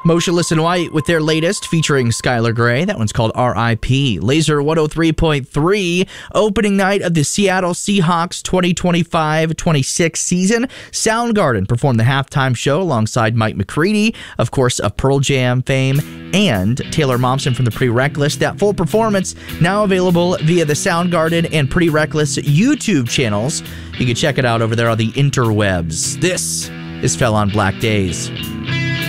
Motionless in White with their latest featuring Skylar Grey. That one's called R.I.P. Laser 103.3, opening night of the Seattle Seahawks 2025-26 season. Soundgarden performed the halftime show alongside Mike McCready, of course, of Pearl Jam fame, and Taylor Momsen from the Pretty Reckless. That full performance now available via the Soundgarden and Pretty Reckless YouTube channels. You can check it out over there on the interwebs. This is Fell on Black Days.